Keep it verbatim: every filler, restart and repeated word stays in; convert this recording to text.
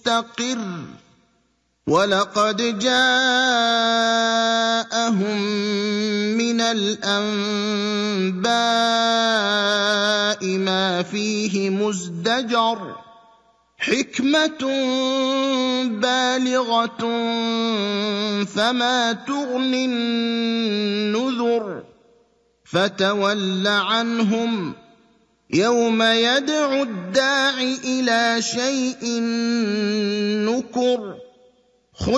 مستقر ولقد جاءهم من الأنباء ما فيه مزدجر حكمة بالغة فما تغني النذر فتول عنهم يوم يدعو الداع إلى شيء نكر